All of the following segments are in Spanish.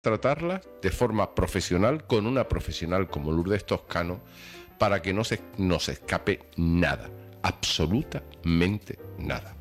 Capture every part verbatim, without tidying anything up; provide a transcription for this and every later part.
tratarlas de forma profesional con una profesional como Lourdes Toscano para que no se nos escape nada, absolutamente nada.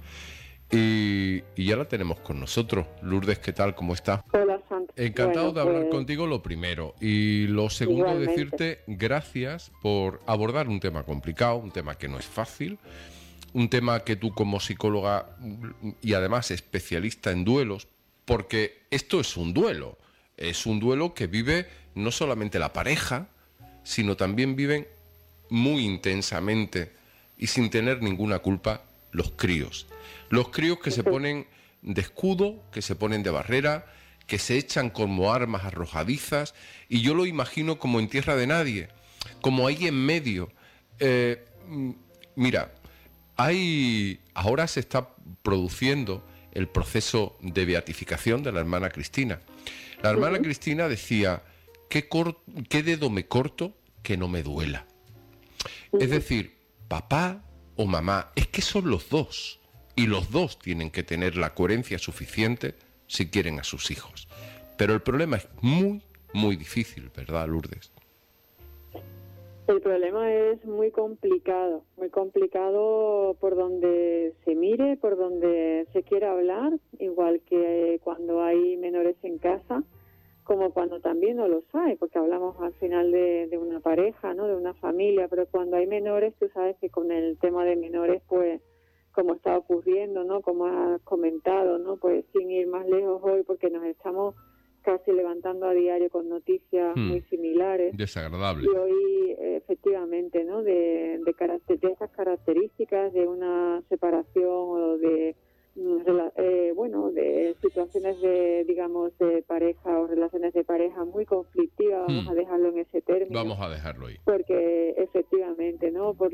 Y, y ya la tenemos con nosotros. Lourdes, ¿qué tal? ¿Cómo está? Hola, Santos. Encantado Bueno, de hablar pues, contigo, lo primero. Y lo segundo, igualmente. decirte gracias por abordar un tema complicado, un tema que no es fácil, un tema que tú como psicóloga y además especialista en duelos, porque esto es un duelo, es un duelo que vive no solamente la pareja, sino también viven muy intensamente y sin tener ninguna culpa los críos. Los críos que se ponen de escudo, que se ponen de barrera, que se echan como armas arrojadizas, y yo lo imagino como en tierra de nadie, como ahí en medio. Eh, mira, hay ahora se está produciendo el proceso de beatificación de la hermana Cristina. La hermana Ujú. Cristina decía, ¿qué, cor- qué dedo me corto que no me duela? Es decir, papá o mamá, es que son los dos. Y los dos tienen que tener la coherencia suficiente si quieren a sus hijos. Pero el problema es muy, muy difícil, ¿verdad, Lourdes? El problema es muy complicado, muy complicado por donde se mire, por donde se quiera hablar, igual que cuando hay menores en casa, como cuando también no los hay, porque hablamos al final de, de una pareja, ¿no? De una familia, pero cuando hay menores, tú sabes que con el tema de menores, pues, como está ocurriendo, ¿no? Como has comentado, ¿no? Pues sin ir más lejos hoy, porque nos estamos casi levantando a diario con noticias Hmm, muy similares. desagradable. Y hoy, eh, efectivamente, ¿no? De, de, caracter- de esas características de una separación o de, mm, rela- eh, bueno, de situaciones de, digamos, de pareja o relaciones de pareja muy conflictivas, vamos Hmm, a dejarlo en ese término, vamos a dejarlo ahí. porque efectivamente, ¿no? Por